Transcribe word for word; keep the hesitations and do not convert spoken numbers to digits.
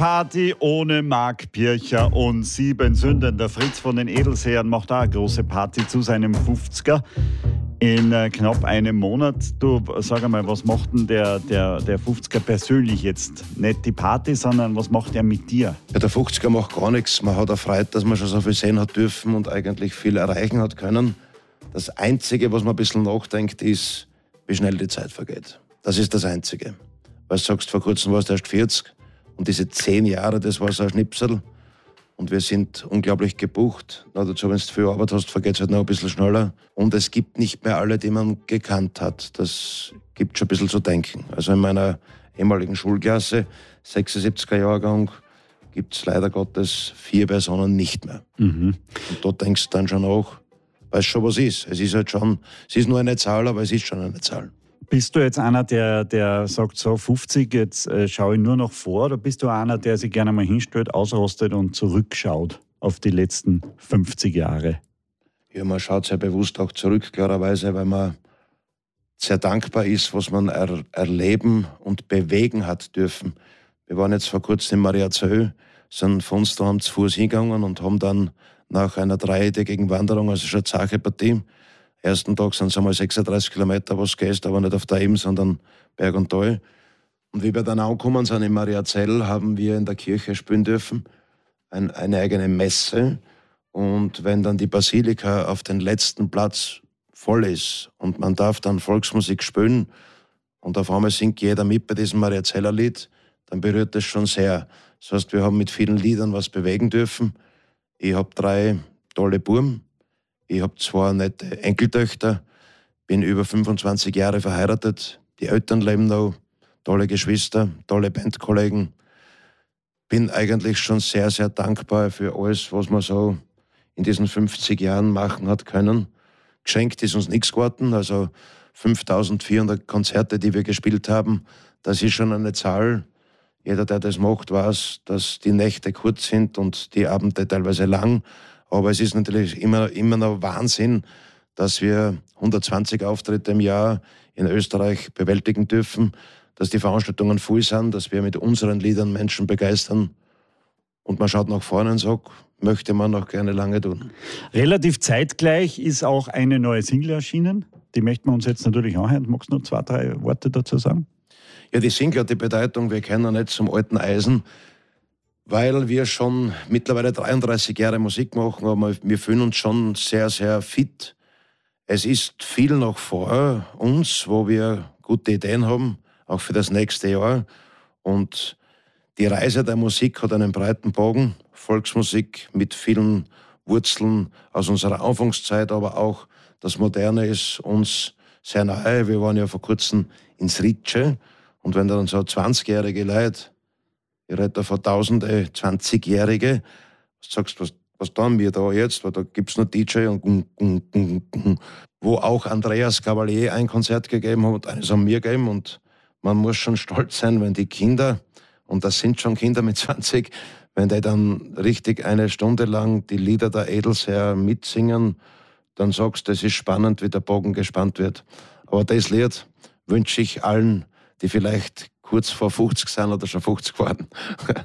Party ohne Marc Pircher und Sieben Sünden. Der Fritz von den Edelsehern macht auch eine große Party zu seinem fünfziger in äh, knapp einem Monat. Du, sag einmal, was macht denn der, der, der fünfziger persönlich jetzt? Nicht die Party, sondern was macht er mit dir? Ja, der fünfziger macht gar nichts. Man hat erfreut, dass man schon so viel sehen hat dürfen und eigentlich viel erreichen hat können. Das Einzige, was man ein bisschen nachdenkt, ist, wie schnell die Zeit vergeht. Das ist das Einzige. Weil du sagst, vor kurzem warst du erst vierzig und diese zehn Jahre, das war so ein Schnipsel. Und wir sind unglaublich gebucht. Na, dazu, wenn du viel Arbeit hast, vergeht es halt noch ein bisschen schneller. Und es gibt nicht mehr alle, die man gekannt hat. Das gibt schon ein bisschen zu denken. Also in meiner ehemaligen Schulklasse, sechsundsiebziger Jahrgang, gibt es leider Gottes vier Personen nicht mehr. Mhm. Und da denkst du dann schon auch, weil es schon was ist. Es ist halt schon, es ist nur eine Zahl, aber es ist schon eine Zahl. Bist du jetzt einer, der, der sagt, so fünfzig, jetzt äh, schaue ich nur noch vor, oder bist du einer, der sich gerne mal hinstellt, ausrostet und zurückschaut auf die letzten fünfzig Jahre? Ja, man schaut sehr bewusst auch zurück, klarerweise, weil man sehr dankbar ist, was man er, erleben und bewegen hat dürfen. Wir waren jetzt vor kurzem in Mariazell, sind von uns daheim zu Fuß hingegangen und haben dann nach einer dreitägigen Wanderung, also schon eine zache Partie, ersten Tag sind es einmal sechsunddreißig Kilometer, was gehst, aber nicht auf der Ebene, sondern Berg und Tal. Und wie wir dann angekommen sind in Mariazell, haben wir in der Kirche spielen dürfen, ein, eine eigene Messe. Und wenn dann die Basilika auf den letzten Platz voll ist und man darf dann Volksmusik spielen und auf einmal singt jeder mit bei diesem Mariazeller Lied, dann berührt das schon sehr. Das heißt, wir haben mit vielen Liedern was bewegen dürfen. Ich habe drei tolle Buben. Ich habe zwei nette Enkeltöchter, bin über fünfundzwanzig Jahre verheiratet. Die Eltern leben noch, tolle Geschwister, tolle Bandkollegen. Bin eigentlich schon sehr, sehr dankbar für alles, was man so in diesen fünfzig Jahren machen hat können. Geschenkt ist uns nichts geworden, also fünftausendvierhundert Konzerte, die wir gespielt haben, das ist schon eine Zahl. Jeder, der das macht, weiß, dass die Nächte kurz sind und die Abende teilweise lang. Aber es ist natürlich immer, immer noch Wahnsinn, dass wir hundertzwanzig Auftritte im Jahr in Österreich bewältigen dürfen, dass die Veranstaltungen voll sind, dass wir mit unseren Liedern Menschen begeistern. Und man schaut nach vorne und sagt, möchte man noch gerne lange tun. Relativ zeitgleich ist auch eine neue Single erschienen. Die möchten wir uns jetzt natürlich anhören. Magst du noch zwei, drei Worte dazu sagen? Ja, die Single hat die Bedeutung, wir kennen nicht zum alten Eisen, weil wir schon mittlerweile dreiunddreißig Jahre Musik machen, aber wir fühlen uns schon sehr, sehr fit. Es ist viel noch vor uns, wo wir gute Ideen haben, auch für das nächste Jahr. Und die Reise der Musik hat einen breiten Bogen. Volksmusik mit vielen Wurzeln aus unserer Anfangszeit, aber auch das Moderne ist uns sehr nahe. Wir waren ja vor kurzem ins Ritsche. Und wenn dann so zwanzigjährige Leute, ich rede da von Tausende, zwanzigjährige, sagst was, was tun wir da jetzt? Weil da gibt es nur D J und wo auch Andreas Cavalier ein Konzert gegeben hat, eines haben wir gegeben. Und man muss schon stolz sein, wenn die Kinder, und das sind schon Kinder mit zwanzig, wenn die dann richtig eine Stunde lang die Lieder der Edelseher mitsingen, dann sagst du, es ist spannend, wie der Bogen gespannt wird. Aber das Lied wünsche ich allen, die vielleicht kurz vor fünfzig sind oder schon fünfzig geworden.